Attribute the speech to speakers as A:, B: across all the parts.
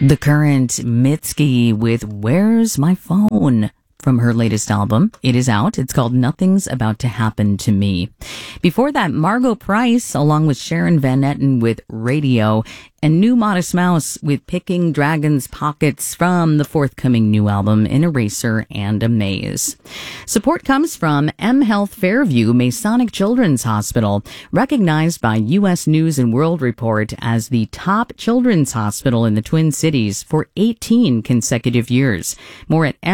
A: The Current Mitski with Where's My Phone from her latest album. It is out. It's called Nothing's About to Happen to Me. Before that, Margot Price along with Sharon Van Etten with Radio, and New Modest Mouse with Picking Dragon's Pockets from the forthcoming new album In Eraser and a Maze. Support comes from M Health Fairview Masonic Children's Hospital, recognized by U.S. News and World Report as the top children's hospital in the Twin Cities for 18 consecutive years. More at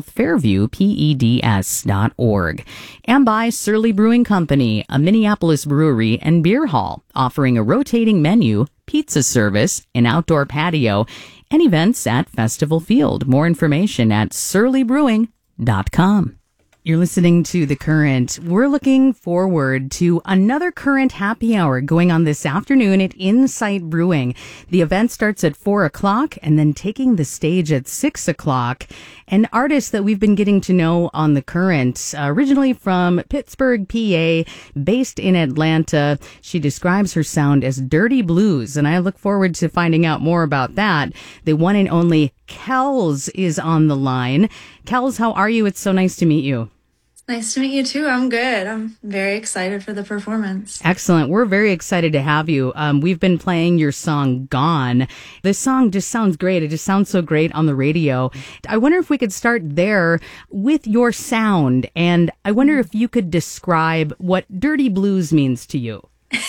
A: mhealthfairviewpeds.org. And by Surly Brewing Company, a Minneapolis brewery and beer hall, offering a rotating menu, pizza service, an outdoor patio, and events at Festival Field. More information at surlybrewing.com. You're listening to The Current. We're looking forward to another Current happy hour going on this afternoon at Insight Brewing. The event starts at 4 o'clock and then taking the stage at 6 o'clock. An artist that we've been getting to know on The Current, originally from Pittsburgh, PA, based in Atlanta. She describes her sound as dirty blues, and I look forward to finding out more about that. The one and only Kells is on the line. Kells, how are you? It's so nice to meet you.
B: Nice to meet you too. I'm good. I'm very excited for the performance.
A: Excellent. We're very excited to have you. We've been playing your song Gone. This song just sounds great. It just sounds so great on the radio. I wonder if we could start there with your sound. And I wonder if you could describe what dirty blues means to you.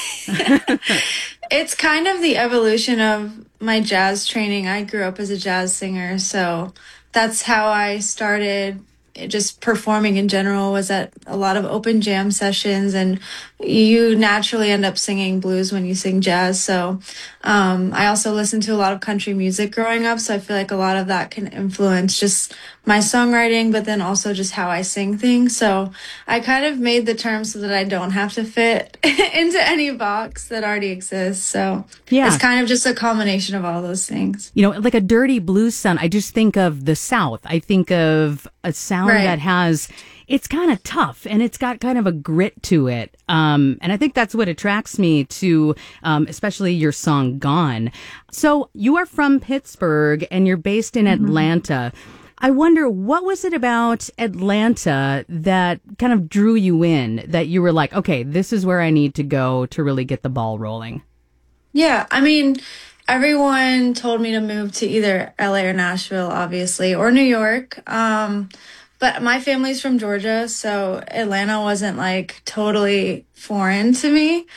B: It's kind of the evolution of my jazz training. I grew up as a jazz singer, so that's how I started just performing in general, was at a lot of open jam sessions, and you naturally end up singing blues when you sing jazz. So I also listened to a lot of country music growing up, so I feel like a lot of that can influence just my songwriting, but then also just how I sing things. So I kind of made the term so that I don't have to fit into any box that already exists. So yeah, it's kind of just a combination of all those things.
A: You know, like a dirty blues sound, I just think of the South. I think of a sound that has, it's kind of tough and it's got kind of a grit to it. And I think that's what attracts me to, especially your song Gone. So you are from Pittsburgh and you're based in Atlanta. I wonder, what was it about Atlanta that kind of drew you in, that you were like, okay, this is where I need to go to really get the ball rolling?
B: Yeah, I mean, everyone told me to move to either LA or Nashville, obviously, or New York. But my family's from Georgia, so Atlanta wasn't like totally foreign to me.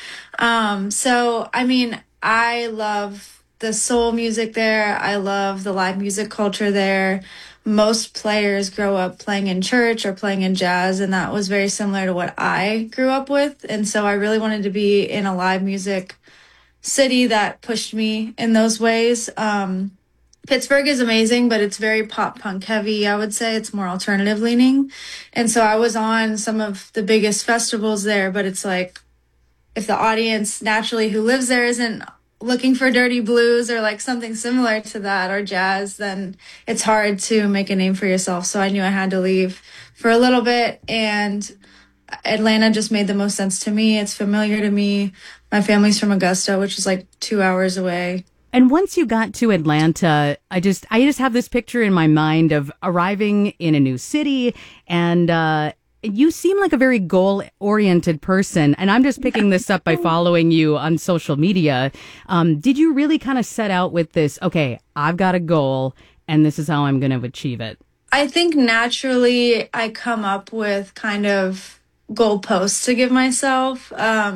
B: So, I mean, I love the soul music there. I love the live music culture there. Most players grow up playing in church or playing in jazz, and that was very similar to what I grew up with. And so I really wanted to be in a live music city that pushed me in those ways. Pittsburgh is amazing, but it's very pop punk heavy. I would say it's more alternative leaning. And so I was on some of the biggest festivals there, but it's like, if the audience naturally who lives there isn't looking for dirty blues or like something similar to that or jazz, then it's hard to make a name for yourself. So I knew I had to leave for a little bit, and Atlanta just made the most sense to me. It's familiar to me. My family's from Augusta, which is like 2 hours away.
A: And once you got to Atlanta, I just have this picture in my mind of arriving in a new city, and you seem like a very goal-oriented person. And I'm just picking this up by following you on social media. Did you really kind of set out with this, okay, I've got a goal, and this is how I'm going to achieve it?
B: I think naturally I come up with kind of goalposts to give myself.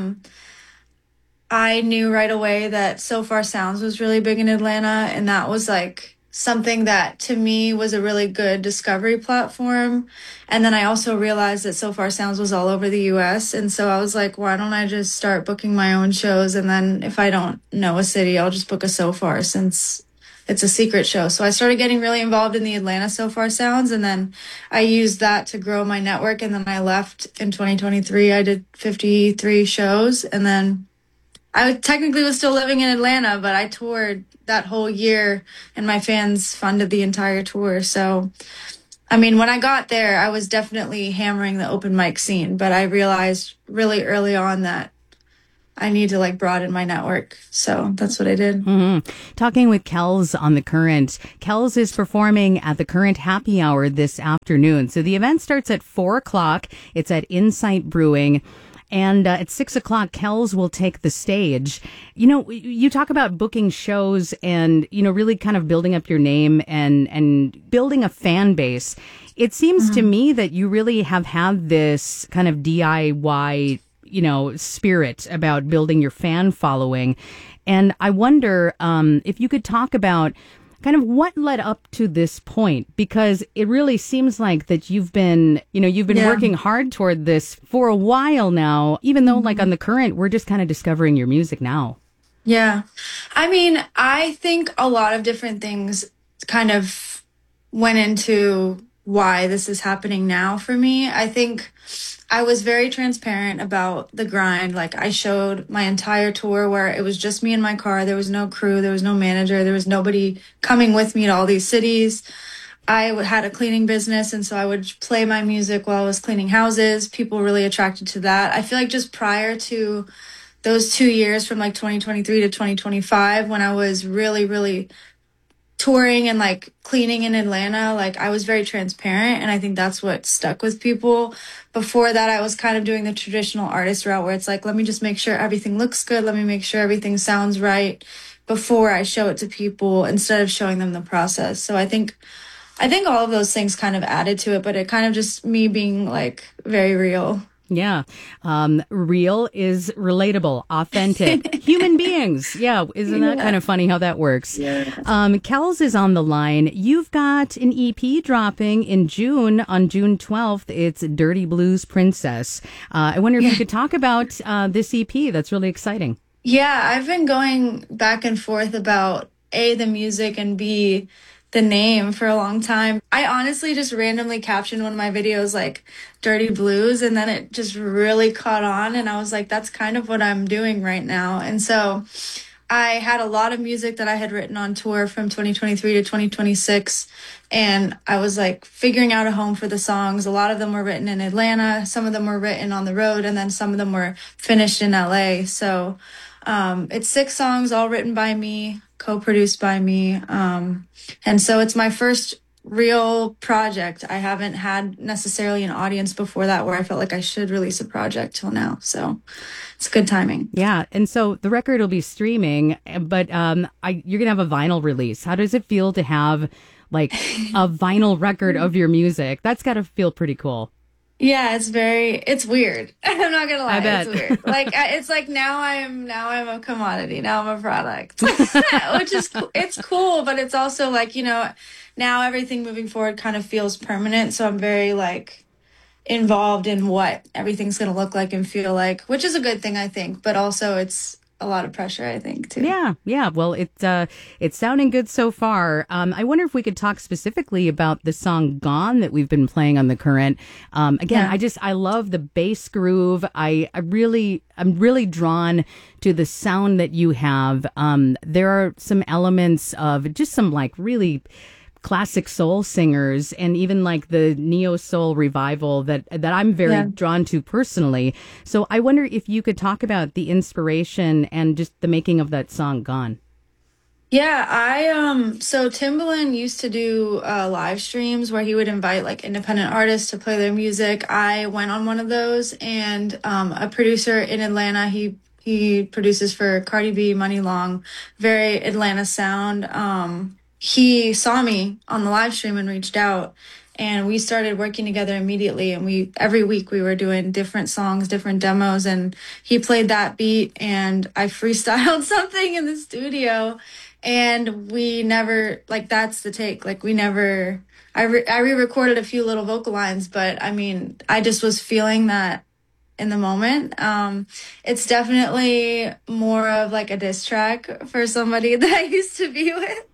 B: I knew right away that So Far Sounds was really big in Atlanta, and that was like something that to me was a really good discovery platform. And then I also realized that So Far Sounds was all over the US. And so I was like, why don't I just start booking my own shows? And then if I don't know a city, I'll just book a So Far, since it's a secret show. So I started getting really involved in the Atlanta So Far Sounds, and then I used that to grow my network. And then I left in 2023. I did 53 shows, and then I technically was still living in Atlanta, but I toured that whole year, and my fans funded the entire tour. So, I mean, when I got there, I was definitely hammering the open mic scene, but I realized really early on that I need to like broaden my network. So that's what I did.
A: Talking with Kells on the Current. Kells is performing at the Current Happy Hour this afternoon. So the event starts at 4 o'clock. It's at Insight Brewing. And at 6 o'clock, Kells will take the stage. You know, you talk about booking shows and, you know, really kind of building up your name and building a fan base. It seems to me that you really have had this kind of DIY, you know, spirit about building your fan following. And I wonder if you could talk about kind of what led up to this point, because it really seems like that you've been working hard toward this for a while now, even though like on the Current, we're just kind of discovering your music now.
B: Yeah. I mean, I think a lot of different things kind of went into why this is happening now for me. I think I was very transparent about the grind. Like I showed my entire tour where it was just me in my car. There was no crew. There was no manager. There was nobody coming with me to all these cities. I had a cleaning business, and so I would play my music while I was cleaning houses. People were really attracted to that. I feel like just prior to those 2 years from like 2023 to 2025, when I was really, really touring and like cleaning in Atlanta, like I was very transparent, and I think that's what stuck with people. Before that, I was kind of doing the traditional artist route where it's like, let me just make sure everything looks good. Let me make sure everything sounds right before I show it to people instead of showing them the process. So I think all of those things kind of added to it, but it kind of just me being like very real.
A: Yeah. Real is relatable, authentic, human beings. Yeah. Isn't that kind of funny how that works?
B: Yeah.
A: Kells is on the line. You've got an EP dropping in June, on June 12th. It's Dirty Blues Princess. I wonder if you could talk about this EP. That's really exciting.
B: Yeah, I've been going back and forth about A, the music, and B, the name for a long time. I honestly just randomly captioned one of my videos like Dirty Blues, and then it just really caught on, and I was like, that's kind of what I'm doing right now. And so I had a lot of music that I had written on tour from 2023 to 2026, and I was like figuring out a home for the songs. A lot of them were written in Atlanta, some of them were written on the road, and then some of them were finished in LA. So it's 6 songs, all written by me, co-produced by me. And so it's my first real project. I haven't had necessarily an audience before that where I felt like I should release a project till now. So it's good timing.
A: Yeah. And so the record will be streaming, but you're going to have a vinyl release. How does it feel to have like a vinyl record of your music? That's got to feel pretty cool.
B: Yeah, it's weird. I'm not gonna lie,
A: I bet.
B: it's weird. Like it's like now I'm a commodity. Now I'm a product, which is it's cool, but it's also like, you know, now everything moving forward kind of feels permanent. So I'm very like involved in what everything's gonna look like and feel like, which is a good thing, I think. But also it's a lot of pressure, I think, too.
A: Yeah. Well, it's sounding good so far. I wonder if we could talk specifically about the song "Gone" that we've been playing on the Current. Again,
B: Yeah.
A: I love the bass groove. I'm really drawn to the sound that you have. There are some elements of just some like really classic soul singers and even like the neo soul revival that I'm very drawn to personally. So I wonder if you could talk about the inspiration and just the making of that song "Gone."
B: Yeah, so Timbaland used to do live streams where he would invite like independent artists to play their music. I went on one of those, and a producer in Atlanta, he produces for Cardi B, Money Long, very Atlanta sound. He saw me on the live stream and reached out, and we started working together immediately, and every week we were doing different songs, different demos, and he played that beat and I freestyled something in the studio, and we never, like, that's the take, like we never, I re-recorded a few little vocal lines, but I mean, I just was feeling that in the moment. It's definitely more of like a diss track for somebody that I used to be with.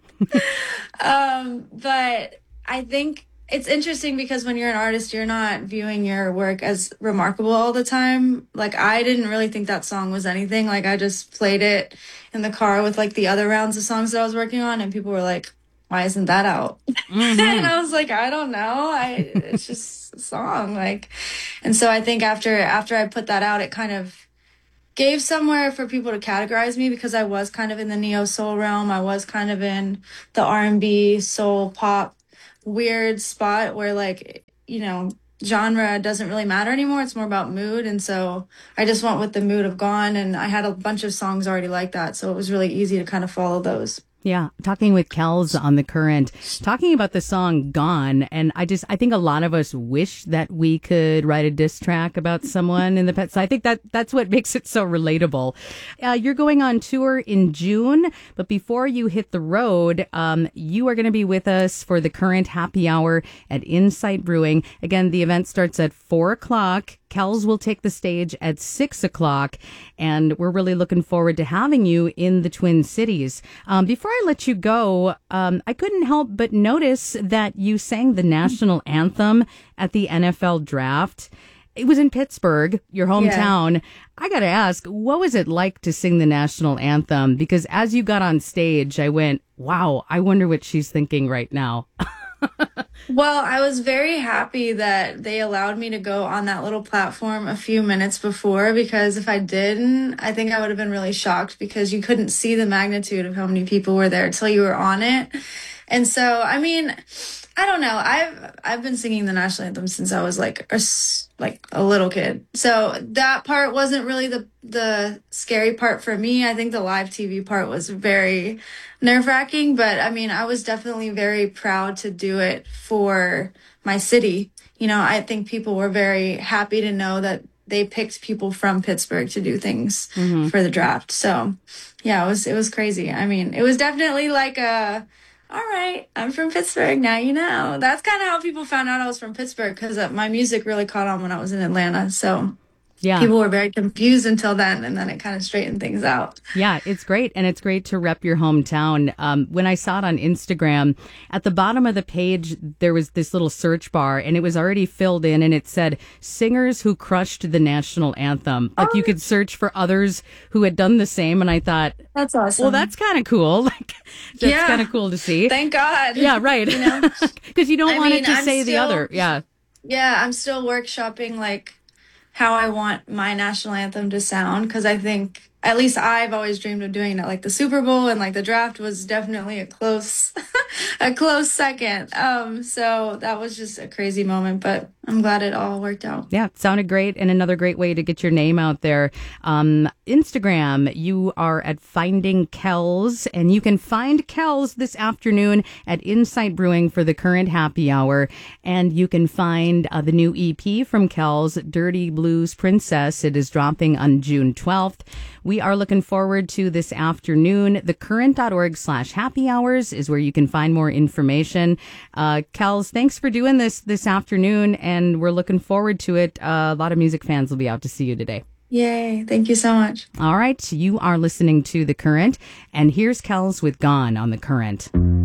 B: But I think it's interesting because when you're an artist, you're not viewing your work as remarkable all the time. Like, I didn't really think that song was anything. Like, I just played it in the car with like the other rounds of songs that I was working on, and people were like, why isn't that out? And I was like, I don't know. It's just a song. Like, and so I think after I put that out, it kind of gave somewhere for people to categorize me because I was kind of in the neo soul realm. I was kind of in the R&B, soul, pop, weird spot where like, genre doesn't really matter anymore. It's more about mood. And so I just went with the mood of Gone, and I had a bunch of songs already like that. So it was really easy to kind of follow those.
A: Yeah, talking with Kels on The Current, talking about the song Gone. And I think a lot of us wish that we could write a diss track about someone in the past. So I think that's what makes it so relatable. You're going on tour in June, but before you hit the road, you are going to be with us for The Current Happy Hour at Insight Brewing. Again, the event starts at 4:00. Kels will take the stage at 6:00, and we're really looking forward to having you in the Twin Cities. Before I let you go, I couldn't help but notice that you sang the national anthem at the NFL draft. It was in Pittsburgh, your hometown. Yeah. I got to ask, what was it like to sing the national anthem? Because as you got on stage, I went, wow, I wonder what she's thinking right now.
B: Well, I was very happy that they allowed me to go on that little platform a few minutes before, because if I didn't, I think I would have been really shocked because you couldn't see the magnitude of how many people were there until you were on it. And so, I mean, I don't know. I've been singing the national anthem since I was like a little kid. So that part wasn't really the scary part for me. I think the live TV part was very nerve-wracking, but I mean, I was definitely very proud to do it for my city. I think people were very happy to know that they picked people from Pittsburgh to do things for the draft. So yeah, it was crazy. I mean, it was definitely like all right, I'm from Pittsburgh, now you know. That's kind of how people found out I was from Pittsburgh, because my music really caught on when I was in Atlanta. So yeah, people were very confused until then, and then it kind of straightened things out.
A: Yeah, it's great. And it's great to rep your hometown. When I saw it on Instagram, at the bottom of the page, there was this little search bar, and it was already filled in, and it said, singers who crushed the national anthem. Like you could search for others who had done the same. And I thought,
B: that's awesome.
A: Well, that's kind of cool. Like, that's kind of cool to see.
B: Thank God.
A: Yeah, right. Because you don't want it to say the other. Yeah.
B: Yeah, I'm still workshopping like how I want my national anthem to sound, because I think, at least I've always dreamed of doing it. Like the Super Bowl and like the draft was definitely a close second. So that was just a crazy moment, but I'm glad it all worked out.
A: Yeah, it sounded great, and another great way to get your name out there. Instagram, you are at Finding Kels, and you can find Kels this afternoon at Insight Brewing for the Current Happy Hour, and you can find the new EP from Kels, Dirty Blues Princess. It is dropping on June 12th. We are looking forward to this afternoon. Thecurrent.org/happy hours is where you can find more information. Kels, thanks for doing this afternoon, and we're looking forward to it. A lot of music fans will be out to see you today.
B: Yay. Thank you so much.
A: All right. You are listening to The Current, and here's Kels with Gone on The Current.